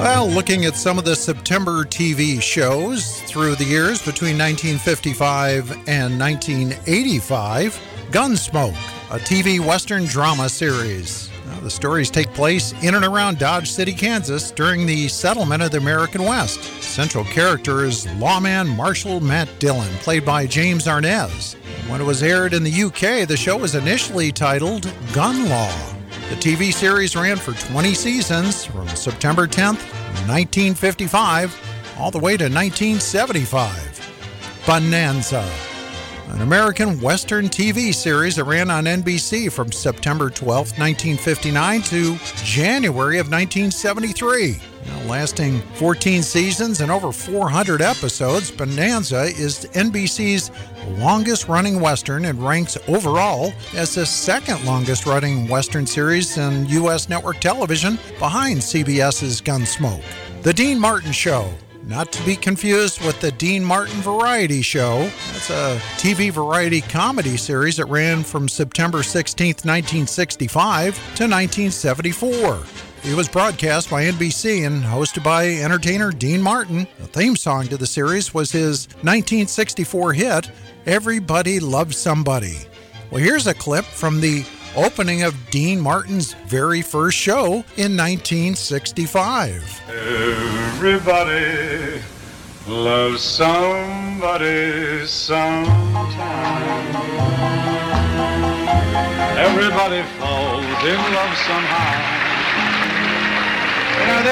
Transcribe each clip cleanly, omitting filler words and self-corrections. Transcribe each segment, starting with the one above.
Well, looking at some of the September TV shows through the years between 1955 and 1985, Gunsmoke, a TV Western drama series. The stories take place in and around Dodge City, Kansas during the settlement of the American West. Central character is lawman Marshal Matt Dillon, played by James Arness. When it was aired in the UK, the show was initially titled Gun Law. The TV series ran for 20 seasons from September 10th, 1955, all the way to 1975. Bonanza, an American Western TV series that ran on NBC from September 12th, 1959 to January of 1973. Lasting 14 seasons and over 400 episodes, Bonanza is NBC's longest-running Western and ranks overall as the second longest-running Western series in U.S. network television behind CBS's Gunsmoke. The Dean Martin Show, not to be confused with the Dean Martin Variety Show. That's a TV variety comedy series that ran from September 16, 1965 to 1974. It was broadcast by NBC and hosted by entertainer Dean Martin. The theme song to the series was his 1964 hit, Everybody Loves Somebody. Well, here's a clip from the opening of Dean Martin's very first show in 1965. Everybody loves somebody sometime. Everybody falls in love somehow. You know,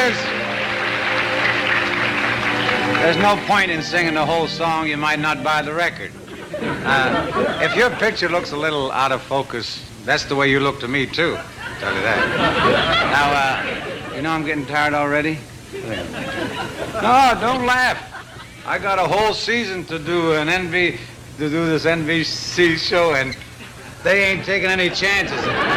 there's no point in singing the whole song. You might not buy the record. If your picture looks a little out of focus, that's the way you look to me, too. I'll tell you that. Now, you know I'm getting tired already? No, don't laugh. I got a whole season to do this NBC show, and they ain't taking any chances.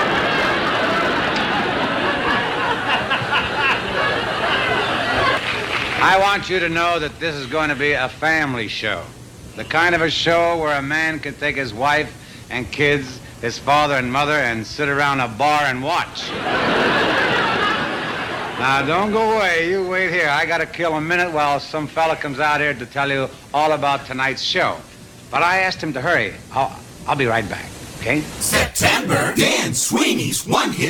I want you to know that this is going to be a family show. The kind of a show where a man can take his wife and kids, his father and mother, and sit around a bar and watch. Now, don't go away. You wait here. I got to kill a minute while some fella comes out here to tell you all about tonight's show. But I asked him to hurry. I'll be right back, okay? September, Dan Sweeney's one-hit